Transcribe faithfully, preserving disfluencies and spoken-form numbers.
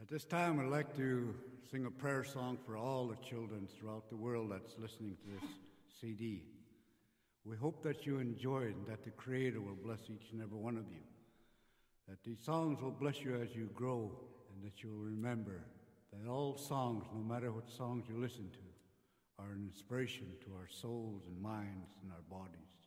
this time, I'd like to sing a prayer song for all the children throughout the world that's listening to this C D. We hope that you enjoy it and that the Creator will bless each and every one of you, that these songs will bless you as you grow, and that you'll remember that all songs, no matter what songs you listen to, are an inspiration to our souls and minds and our bodies.